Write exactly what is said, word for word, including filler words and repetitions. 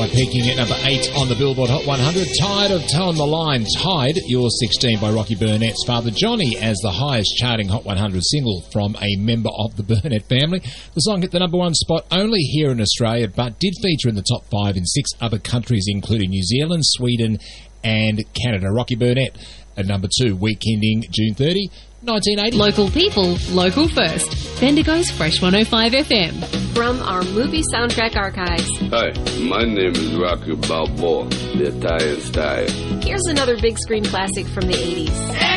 by peaking at number eight on the Billboard Hot one hundred. Tired of Towing the Line. Tied, You're sixteen by Rocky Burnett's Father Johnny as the highest charting Hot one hundred single from a member of the Burnett family. The song hit the number one spot only here in Australia, but did feature in the top five in six other countries, including New Zealand, Sweden and Canada. Rocky Burnett at number two, week ending June thirtieth, nineteen eighty. Local people, local first. Bendigo's Fresh one oh five F M. From our movie soundtrack archives. Hi, my name is Rocky Balboa, the Italian Style. Here's another big screen classic from the eighties.